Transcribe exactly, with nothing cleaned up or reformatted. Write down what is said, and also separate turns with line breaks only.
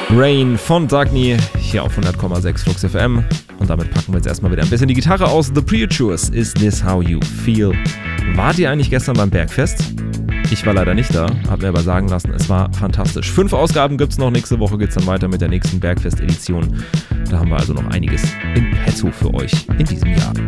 Rain von Dagny hier auf hundert Komma sechs Flux F M. Und damit packen wir jetzt erstmal wieder ein bisschen die Gitarre aus. The Preachers, Is This How You Feel? Wart ihr eigentlich gestern beim Bergfest? Ich war leider nicht da, hab mir aber sagen lassen, es war fantastisch. Fünf Ausgaben gibt's noch, nächste Woche geht's dann weiter mit der nächsten Bergfest-Edition. Da haben wir also noch einiges in petto für euch in diesem Jahr.